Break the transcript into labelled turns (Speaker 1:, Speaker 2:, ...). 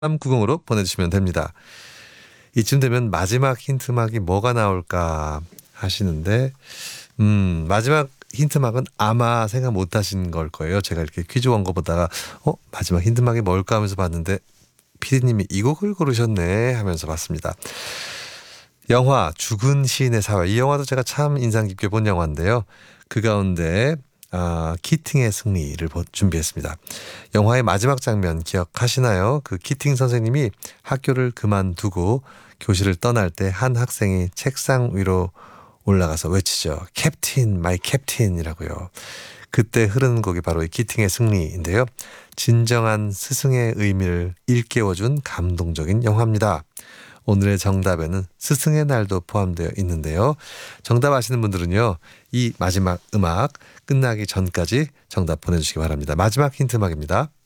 Speaker 1: 390으로 보내주시면 됩니다. 이쯤 되면 마지막 힌트막이 뭐가 나올까 하시는데 마지막 힌트막은 아마 생각 못 하신 걸 거예요. 제가 이렇게 퀴즈 원고 보다가 마지막 힌트막이 뭘까 하면서 봤는데 피디님이 이 곡을 고르셨네 하면서 봤습니다. 영화 죽은 시인의 사회. 이 영화도 제가 참 인상 깊게 본 영화인데요. 그 가운데 키팅의 승리를 준비했습니다. 영화의 마지막 장면 기억하시나요? 그 키팅 선생님이 학교를 그만두고 교실을 떠날 때 한 학생이 책상 위로 올라가서 외치죠. 캡틴, 마이 캡틴이라고요. 그때 흐르는 곡이 바로 이 키팅의 승리인데요. 진정한 스승의 의미를 일깨워준 감동적인 영화입니다. 오늘의 정답에는 스승의 날도 포함되어 있는데요. 정답 아시는 분들은요. 이 마지막 음악 끝나기 전까지 정답 보내주시기 바랍니다. 마지막 힌트 음악입니다.